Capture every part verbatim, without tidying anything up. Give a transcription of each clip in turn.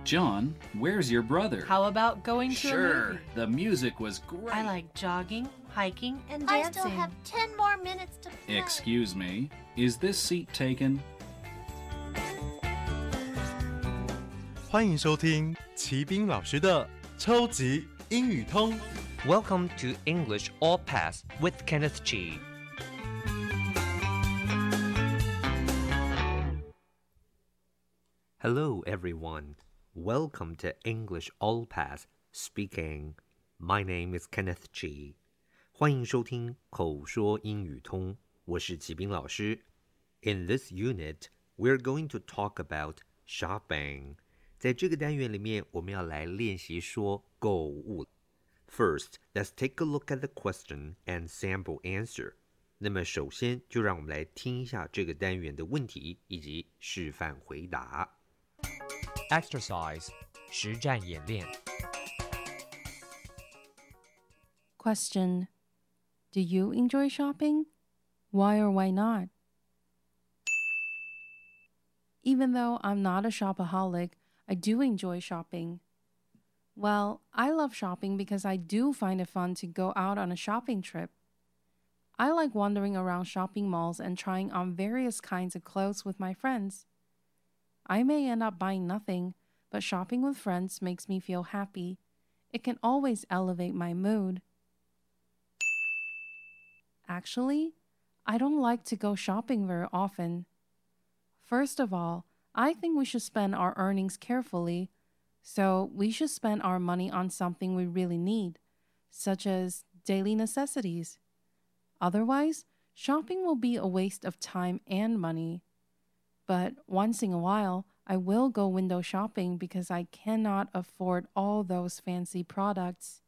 John, where's your brother? How about going to Sure, a movie? the music was great. I like jogging, hiking, and I dancing. still have ten more minutes to play. Excuse me, is this seat taken? 欢迎收听齐斌老师的超级英语通。 Welcome to English All Pass with Kenneth Chi. Hello, everyone. Welcome to English All Pass Speaking. My name is Kenneth Chi. 欢迎收听口说英语通，我是齐斌老师。In this unit, we're going to talk about shopping. 在这个单元里面，我们要来练习说购物。First, let's take a look at the question and sample answer. 那么首先就让我们来听一下这个单元的问题以及示范回答。Exercise 实战演练。 Question: Do you enjoy shopping? Why or why not? Even though I'm not a shopaholic, I do enjoy shopping. Well, I love shopping because I do find it fun to go out on a shopping trip. I like wandering around shopping malls and trying on various kinds of clothes with my friends. I may end up buying nothing, but shopping with friends makes me feel happy. It can always elevate my mood. Actually, I don't like to go shopping very often. First of all, I think we should spend our earnings carefully, so we should spend our money on something we really need, such as daily necessities. Otherwise, shopping will be a waste of time and money. But once in a while, I will go window shopping because I cannot afford all those fancy products.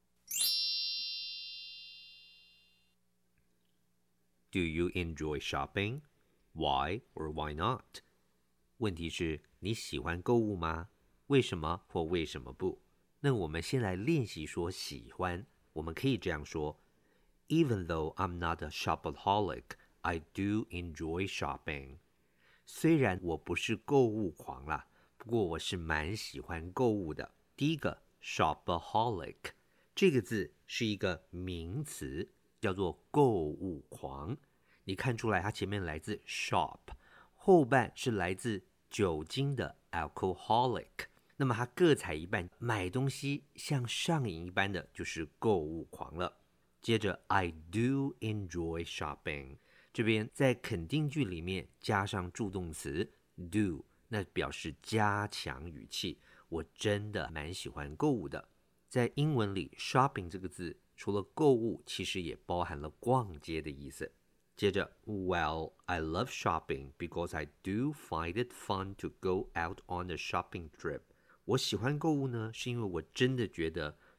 Do you enjoy shopping? Why or why not? 问题是你喜欢购物吗？为什么或为什么不？那我们先来练习说喜欢。我们可以这样说 Even though I'm not a shopaholic, I do enjoy shopping. 虽然我不是购物狂啦，不过我是蛮喜欢购物的。第一个 shopaholic 这个字是一个名词，叫做购物狂。你看出来它前面来自 shop， 后半是来自酒精的 alcoholic， 那么它各采一半，买东西像上瘾一般的就是购物狂了。接着 I do enjoy shopping， 这边在肯定句里面加上助动词 do， 那表示加强语气，我真的蛮喜欢购物的。在英文里 shopping 这个字除了购物其实也包含了逛街的意思。接着 Well, I love shopping because I do find it fun to go out on a shopping trip. 我喜欢购物呢，是因为我真的觉得